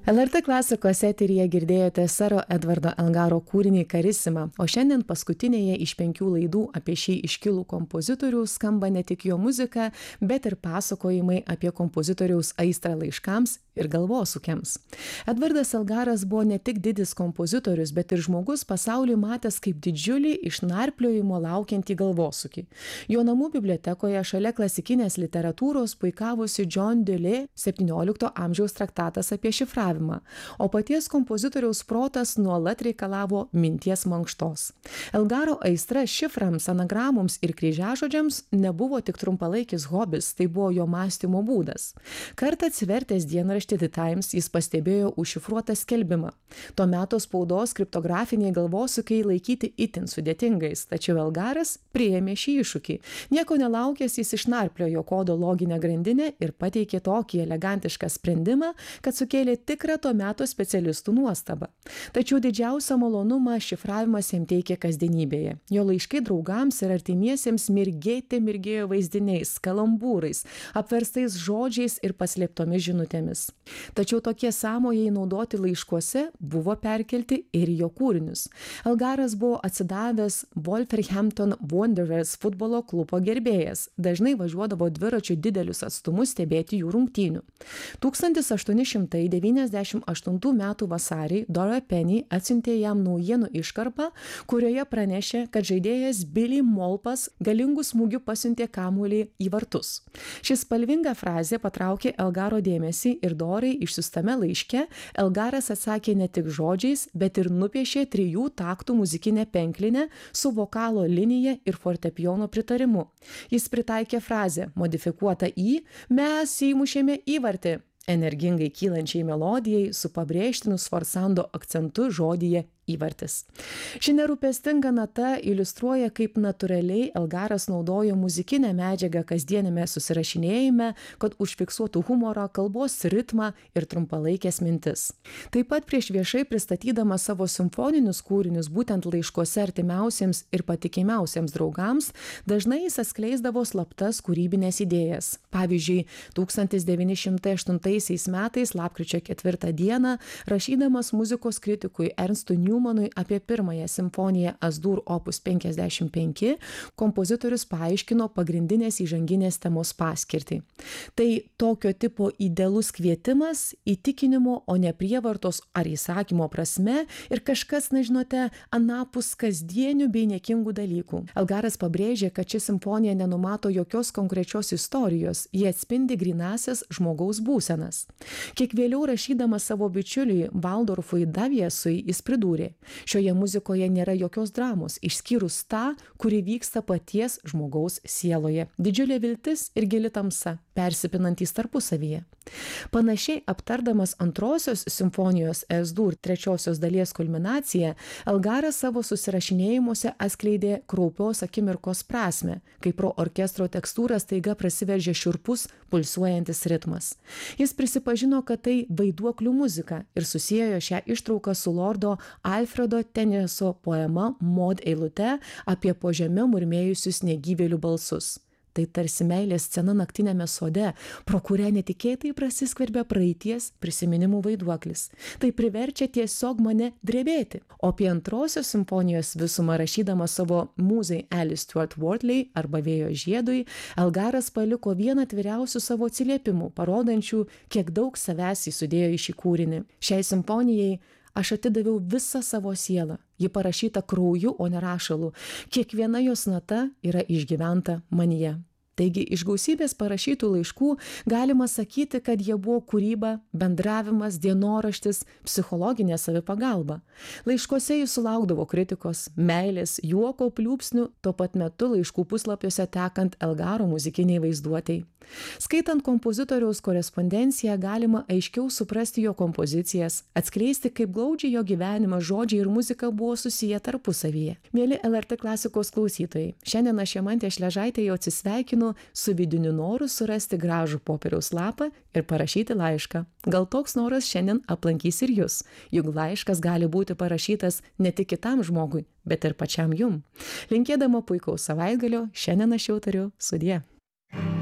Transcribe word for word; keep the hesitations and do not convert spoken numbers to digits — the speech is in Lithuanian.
L R T klasikos eteryje girdėjote sero Edvardo Elgaro kūrinį Karisima, o šiandien paskutinėje iš penkių laidų apie šį iškilų kompozitorių skamba ne tik jo muzika, bet ir pasakojimai apie kompozitoriaus aistrą laiškams ir galvosūkiams. Edvardas Elgaras buvo ne tik didis kompozitorius, bet ir žmogus pasaulį matęs kaip didžiulį išnarpliojimo laukiantį galvosūkį. Jo namų bibliotekoje šalia klasikinės literatūros puikavosi John Dewey septyniolikto amžiaus traktatas apie šifravimą, o paties kompozitoriaus protas nuolat reikalavo minties mankštos. Elgaro aistra šiframs, anagramoms ir kryžiažodžiams nebuvo tik trumpalaikis hobis, tai buvo jo mąstymo būdas. Kartą atsivertęs dienraštį The Times jis pastebėjo užšifruotą skelbimą. Tuo metu spaudos kriptografiniai galvosūkiai laikyti itin sudėtingais, tačiau Elgaras priėmė šį iššūkį. Nieko nelaukęs jis išnarpliojo kodo loginę grandinę ir pateikė tokį elegantišką sprendimą, kad sukėlė tikrą to meto specialistų nuostabą. Tačiau didžiausią malonumą šifravimas jam teikė kasdienybėje. Jo laiškai draugams ir artimiesiems mirgėti mirgėjo vaizdiniais, kalambūrais, apverstais žodžiais ir paslėptomis žinutėmis. Tačiau tokie sąmojai naudoti laiškuose buvo perkelti ir jo kūrinius. Elgaras buvo atsidavęs Wolverhampton Wanderers futbolo klubo gerbėjas, dažnai važiuodavo dviračiu didelius atstumus stebėti jų rungtynių. tūkstantis aštuoni šimtai devyniasdešimt aštuntų metų vasarį Dora Penny atsiuntė jam naujienų iškarpą, kurioje pranešė, kad žaidėjas Billy Molpas galingų smūgių pasiuntė kamuolį į vartus. Ši spalvinga frazė patraukė Elgaro dėmesį ir Dorai išsiųstame laiške Elgaras atsakė ne tik žodžiais, bet ir nupiešė trijų taktų muzikinę penklinę su vokalo linija ir fortepijono pritarimu. Jis pritaikė frazę, modifikuotą į "mes įmušėme įvartį", energingai kylančiai melodijai su pabrėžtinu sforsando akcentu žodyje įvartis. Ši nerūpestinga nata iliustruoja, kaip natūraliai Elgaras naudojo muzikinę medžiagą kasdienėme susirašinėjime, kad užfiksuotų humorą, kalbos ritmą ir trumpalaikės mintis. Taip pat prieš viešai pristatydamas savo simfoninius kūrinius būtent laiškuose artimiausiems ir patikimiausiems draugams, dažnai jis atskleisdavo slaptas kūrybinės idėjas. Pavyzdžiui, tūkstantis devyni šimtai aštuntaisiais metais lapkričio ketvirtą dieną, rašydamas muzikos kritikui Ernstui Newmanui apie pirmąją simfoniją As-Dur opus penkiasdešimt penki, kompozitorius paaiškino pagrindinės įžanginės temos paskirtį. Tai tokio tipo idealus kvietimas, įtikinimo, o ne prievartos ar įsakymo prasme ir kažkas, nežinote, anapus kasdienių bei niekingų dalykų. Elgaras pabrėžė, kad ši simfonija nenumato jokios konkrečios istorijos, jie atspindi grynasias žmogaus būsenas. Kiek vėliau rašydamas savo bičiuliui Valdorfui Daviesui, jis pridūrė: šioje muzikoje nėra jokios dramos, išskyrus tą, kuri vyksta paties žmogaus sieloje. Didžiulė viltis ir gili tamsa, persipinantys tarpusavyje. Panašiai aptardamas antrosios simfonijos As-Dur trečiosios dalies kulminaciją, Elgaras savo susirašinėjimuose atskleidė kraupios akimirkos prasmę, kai pro orkestro tekstūrą staiga prasiveržė šiurpus, pulsuojantis ritmas. Jis prisipažino, kad tai vaiduoklių muzika ir susiejo šią ištrauką su lordo Alfredo Teneso poema Maud eilute apie po žeme murmėjusius negyvėlių balsus. Tai tarsi meilės scena naktiniame sode, pro kurią netikėtai prasiskverbia praeities prisiminimų vaiduoklis. Tai priverčia tiesiog mane drebėti. O apie antrosios simfonijos visumą rašydamas savo mūzai Alice Stuart Wortley arba Vėjo žiedui, Elgaras paliko vieną atviriausių savo atsiliepimų, parodančių, kiek daug savęs jis sudėjo į šį kūrinį. Šiai simfonijai aš atidaviau visą savo sielą. Ji parašyta krauju, o ne rašalu. Kiekviena jos nata yra išgyventa manyje. Taigi, iš gausybės parašytų laiškų galima sakyti, kad jie buvo kūryba, bendravimas, dienoraštis, psichologinė savipagalba. Laiškuose jis sulaukdavo kritikos, meilės, juoko pliūpsnių, tuo pat metu laiškų puslapiuose tekant Elgaro muzikiniai vaizduotei. Skaitant kompozitoriaus korespondenciją galima aiškiau suprasti jo kompozicijas, atskleisti, kaip glaudžiai jo gyvenimas, žodžiai ir muzika buvo susiję tarpusavyje. Mieli L R T klasikos klausytojai, šiandien aš Jamantė Šležaitė jau atsisveikinu su vidiniu noru surasti gražų popieriaus lapą ir parašyti laišką. Gal toks noras šiandien aplankys ir jūs, juk laiškas gali būti parašytas ne tik kitam žmogui, bet ir pačiam jum. Linkėdama puikaus savaitgalio, šiandien aš jau tariu sudie.